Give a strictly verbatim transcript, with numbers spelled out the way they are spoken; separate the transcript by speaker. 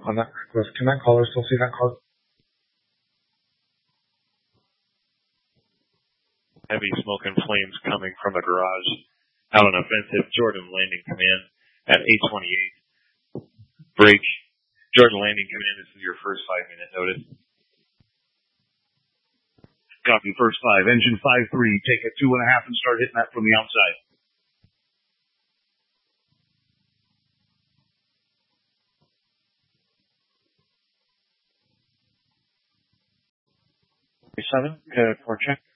Speaker 1: on that necklace. Can that caller still see that car?
Speaker 2: Heavy smoke and flames coming from a garage. Out on offensive, Jordan Landing Command at eight twenty-eight. Break. Jordan Landing Command, this is your first five-minute notice.
Speaker 3: Copy, first five. Engine five three, take a two and a half and start hitting that from the outside.
Speaker 4: seven, code for check.